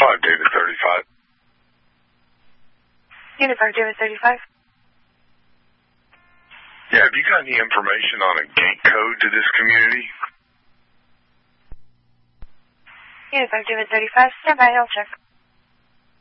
5 David 35. Unit 5 David 35. Yeah, have you got any information on a gate code to this community? Unit 5 David 35. Stand by, I'll check.